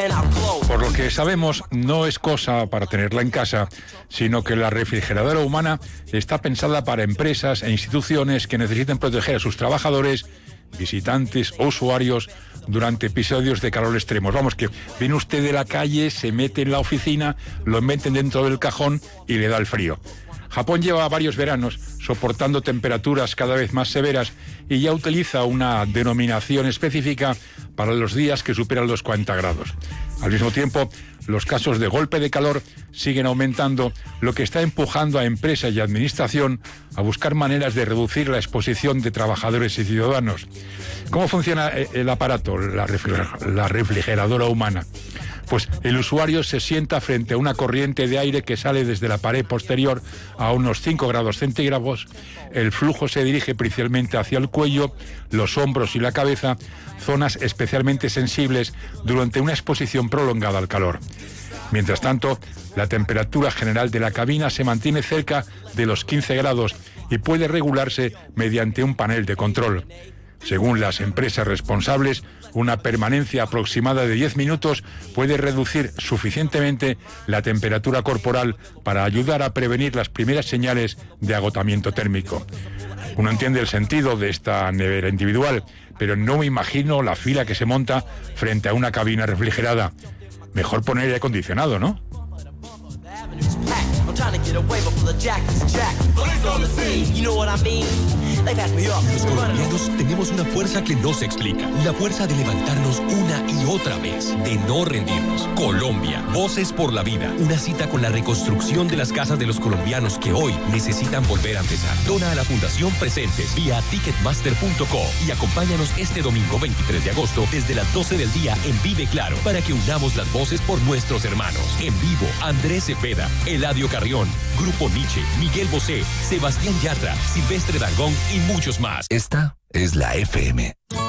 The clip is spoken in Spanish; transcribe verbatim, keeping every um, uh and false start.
Por lo que sabemos, no es cosa para tenerla en casa, sino que la refrigeradora humana está pensada para empresas e instituciones que necesiten proteger a sus trabajadores, visitantes o usuarios durante episodios de calor extremos. Vamos, que viene usted de la calle, se mete en la oficina, lo meten dentro del cajón y le da el frío. Japón lleva varios veranos soportando temperaturas cada vez más severas y ya utiliza una denominación específica para los días que superan los cuarenta grados. Al mismo tiempo, los casos de golpe de calor siguen aumentando, lo que está empujando a empresas y administración a buscar maneras de reducir la exposición de trabajadores y ciudadanos. ¿Cómo funciona el aparato, la refrigeradora humana? Pues el usuario se sienta frente a una corriente de aire que sale desde la pared posterior a unos cinco grados centígrados. El flujo se dirige principalmente hacia el cuello, los hombros y la cabeza, zonas especialmente sensibles durante una exposición prolongada al calor. Mientras tanto, la temperatura general de la cabina se mantiene cerca de los quince grados y puede regularse mediante un panel de control. Según las empresas responsables, una permanencia aproximada de diez minutos puede reducir suficientemente la temperatura corporal para ayudar a prevenir las primeras señales de agotamiento térmico. Uno entiende el sentido de esta nevera individual, pero no me imagino la fila que se monta frente a una cabina refrigerada. Mejor poner aire acondicionado, ¿no? Los colombianos tenemos una fuerza que no se explica. La fuerza de levantarnos una y otra vez, de no rendirnos. Colombia, Voces por la Vida. Una cita con la reconstrucción de las casas de los colombianos que hoy necesitan volver a empezar. Dona a la Fundación Presentes vía ticketmaster punto co y acompáñanos este domingo veintitrés de agosto desde las doce del día en Vive Claro para que unamos las voces por nuestros hermanos. En vivo, Andrés Cepeda, Eladio Carrión, Grupo Nietzsche, Miguel Bosé, Sebastián Yatra, Silvestre Dangond y muchos más. Esta es la F M.